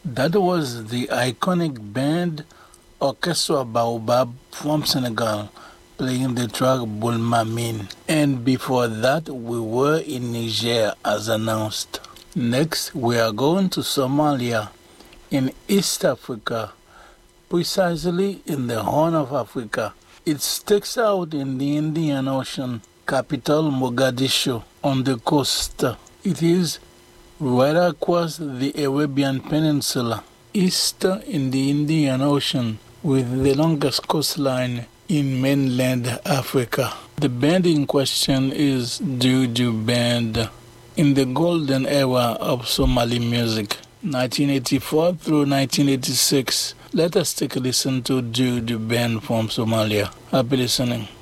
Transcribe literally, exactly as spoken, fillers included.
That was the iconic band Orchestra Baobab from Senegal playing the track Bulmamin. And before that, we were in Niger as announced. Next, we are going to Somalia in East Africa, precisely in the Horn of Africa. It sticks out in the Indian Ocean, capital Mogadishu, on the coast. It is right across the Arabian Peninsula, east in the Indian Ocean, with the longest coastline in mainland Africa. The band in question is Dudu Band. In the golden era of Somali music, nineteen eighty-four through nineteen eighty-six, let us take a listen to Dudu Band from Somalia. Happy listening.